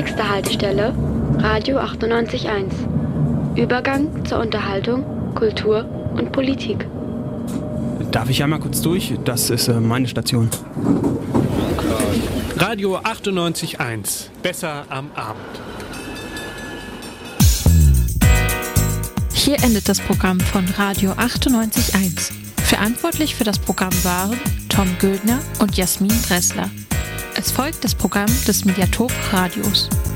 Nächste Haltestelle, Radio 98.1. Übergang zur Unterhaltung, Kultur und Politik. Darf ich einmal kurz durch? Das ist meine Station. Radio 98.1. Besser am Abend. Hier endet das Programm von Radio 98.1. Verantwortlich für das Programm waren Tom Güldner und Jasmin Dressler. Es folgt das Programm des Mediathek Radios.